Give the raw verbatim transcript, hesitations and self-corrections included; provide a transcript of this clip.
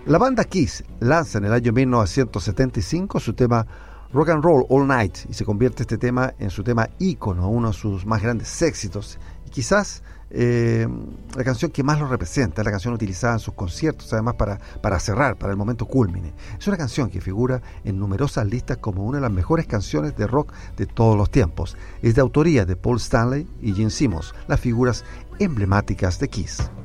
La banda Kiss lanza en el año mil novecientos setenta y cinco su tema Rock and Roll All Night y se convierte este tema en su tema ícono, uno de sus más grandes éxitos y quizás eh, la canción que más lo representa, la canción utilizada en sus conciertos, además para, para cerrar, para el momento cúlmine. Es una canción que figura en numerosas listas como una de las mejores canciones de rock de todos los tiempos. Es de autoría de Paul Stanley y Gene Simmons, las figuras emblemáticas de Kiss.